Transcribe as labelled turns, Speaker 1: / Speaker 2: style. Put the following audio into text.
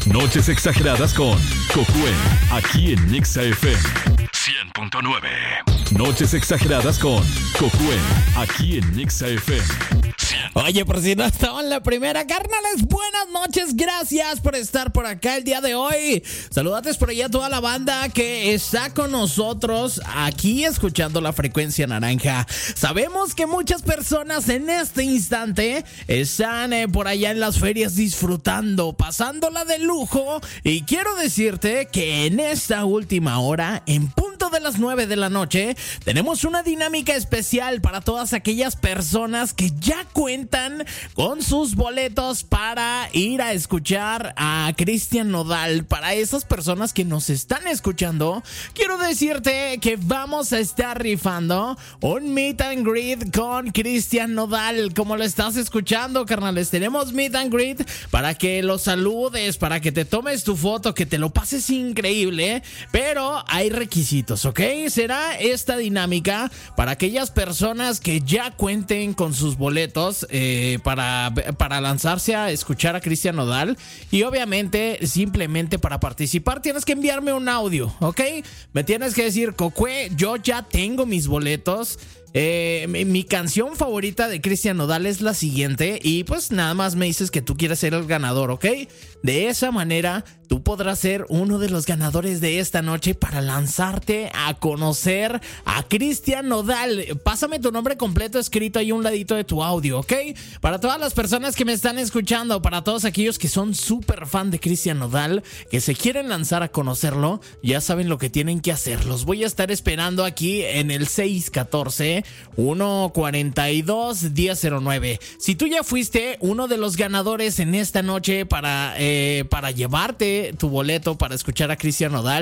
Speaker 1: Noches exageradas con Josué, aquí en Nexa FM 100.9. Noches exageradas con Josué, aquí en Nexa FM.
Speaker 2: Oye, por si no estaba en la primera, carnales, buenas noches, gracias por estar por acá el día de hoy. Saludates por allá a toda la banda que está con nosotros aquí escuchando la frecuencia naranja. Sabemos que muchas personas en este instante están por allá en las ferias disfrutando, pasándola de lujo, y quiero decirte que en esta última hora, en punto de las 9 de la noche, tenemos una dinámica especial para todas aquellas personas que ya cuentan con sus boletos para ir a escuchar a Cristian Nodal. Para esas personas que nos están escuchando, quiero decirte que vamos a estar rifando un meet and greet con Cristian Nodal. Como lo estás escuchando, carnales, tenemos meet and greet para que lo saludes, para que te tomes tu foto, que te lo pases increíble, pero hay requisitos, ¿ok? Será esta dinámica para aquellas personas que ya cuenten con sus boletos para lanzarse a escuchar a Cristian Nodal, y obviamente simplemente para participar tienes que enviarme un audio, ¿ok? Me tienes que decir: Cocue, yo ya tengo mis boletos. Mi canción favorita de Cristian Nodal es la siguiente, y pues nada más me dices que tú quieres ser el ganador, ¿ok? De esa manera tú podrás ser uno de los ganadores de esta noche para lanzarte a conocer a Cristian Nodal. Pásame tu nombre completo escrito ahí a un ladito de tu audio, ¿ok? Para todas las personas que me están escuchando, para todos aquellos que son súper fan de Cristian Nodal, que se quieren lanzar a conocerlo, ya saben lo que tienen que hacer. Los voy a estar esperando aquí en el 614-142-1009. Si tú ya fuiste uno de los ganadores en esta noche para llevarte tu boleto para escuchar a Cristian Nodal,